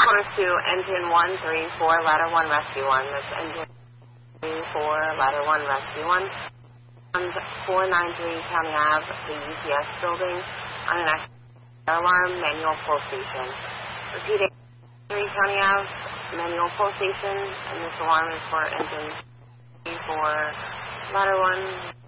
Quarter 2, engine 134, ladder 1, rescue 1. That's engine 34, ladder 1, rescue 1. And 493 County Ave, the UPS building, on an accident alarm, manual pull station. Repeating, 3 County Ave, manual pull station, and this alarm is for engine 34, ladder 1.